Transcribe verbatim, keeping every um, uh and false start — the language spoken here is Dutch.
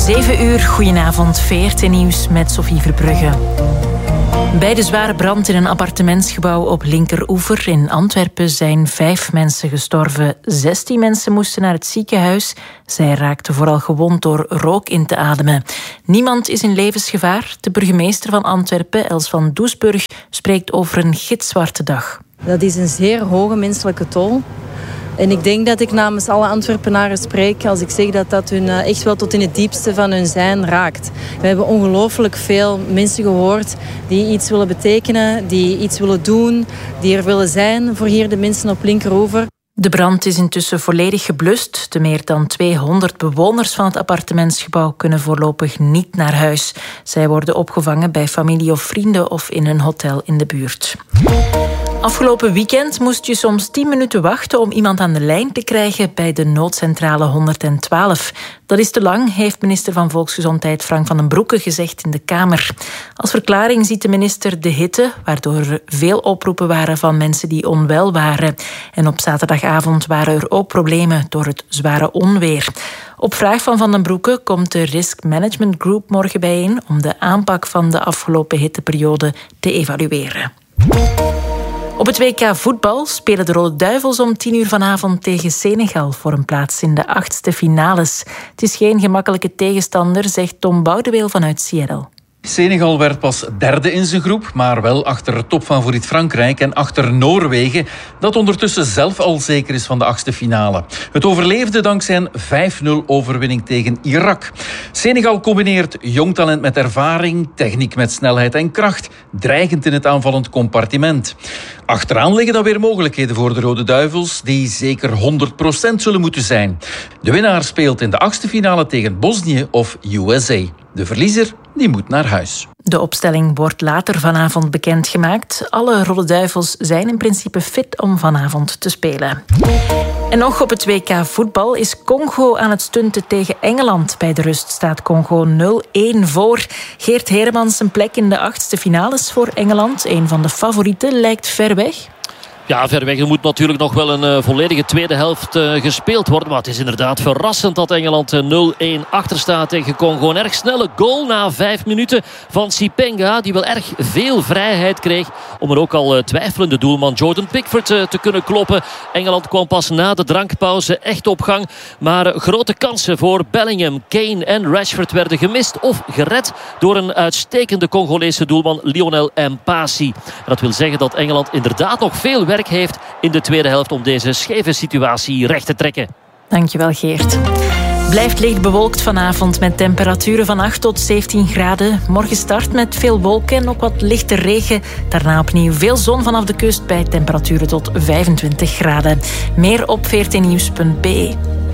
zeven uur, goedenavond, V R T Nieuws met Sophie Verbrugge. Bij de zware brand in een appartementsgebouw op Linkeroever in Antwerpen zijn vijf mensen gestorven. Zestien mensen moesten naar het ziekenhuis. Zij raakten vooral gewond door rook in te ademen. Niemand is in levensgevaar. De burgemeester van Antwerpen, Els van Doesburg, spreekt over een gitzwarte dag. Dat is een zeer hoge menselijke tol. En ik denk dat ik namens alle Antwerpenaren spreek als ik zeg dat dat hun echt wel tot in het diepste van hun zijn raakt. We hebben ongelooflijk veel mensen gehoord die iets willen betekenen, die iets willen doen, die er willen zijn voor hier de mensen op Linkeroever. De brand is intussen volledig geblust. De meer dan tweehonderd bewoners van het appartementsgebouw kunnen voorlopig niet naar huis. Zij worden opgevangen bij familie of vrienden of in een hotel in de buurt. Afgelopen weekend moest je soms tien minuten wachten om iemand aan de lijn te krijgen bij de noodcentrale honderdtwaalf. Dat is te lang, heeft minister van Volksgezondheid Frank van den Broeke gezegd in de Kamer. Als verklaring ziet de minister de hitte, waardoor er veel oproepen waren van mensen die onwel waren. En op zaterdagavond waren er ook problemen door het zware onweer. Op vraag van Van den Broeke komt de Risk Management Group morgen bijeen om de aanpak van de afgelopen hitteperiode te evalueren. Op het W K voetbal spelen de Rode Duivels om tien uur vanavond tegen Senegal voor een plaats in de achtste finales. Het is geen gemakkelijke tegenstander, zegt Tom Boudeweel vanuit Seattle. Senegal werd pas derde in zijn groep, maar wel achter topfavoriet Frankrijk en achter Noorwegen, dat ondertussen zelf al zeker is van de achtste finale. Het overleefde dankzij een vijf nul overwinning tegen Irak. Senegal combineert jong talent met ervaring, techniek met snelheid en kracht, dreigend in het aanvallend compartiment. Achteraan liggen dan weer mogelijkheden voor de Rode Duivels, die zeker honderd procent zullen moeten zijn. De winnaar speelt in de achtste finale tegen Bosnië of U S A. De verliezer die moet naar huis. De opstelling wordt later vanavond bekendgemaakt. Alle Rode Duivels zijn in principe fit om vanavond te spelen. En nog op het W K voetbal is Congo aan het stunten tegen Engeland. Bij de rust staat Congo nul één voor. Geert Heremans zijn plek in de achtste finales voor Engeland. Een van de favorieten lijkt ver weg. Ja, ver weg. Er moet natuurlijk nog wel een uh, volledige tweede helft uh, gespeeld worden. Maar het is inderdaad verrassend dat Engeland uh, nul één achter staat tegen Congo. Een erg snelle goal na vijf minuten van Sipenga. Die wel erg veel vrijheid kreeg om er ook al uh, twijfelende doelman Jordan Pickford uh, te kunnen kloppen. Engeland kwam pas na de drankpauze echt op gang. Maar uh, grote kansen voor Bellingham, Kane en Rashford werden gemist of gered door een uitstekende Congolese doelman Lionel Mpasi. En dat wil zeggen dat Engeland inderdaad nog veel werk heeft in de tweede helft om deze scheve situatie recht te trekken. Dankjewel, Geert. Blijft licht bewolkt vanavond met temperaturen van acht tot zeventien graden. Morgen start met veel wolken en ook wat lichte regen. Daarna opnieuw veel zon vanaf de kust bij temperaturen tot vijfentwintig graden. Meer op v r t nieuws punt b e.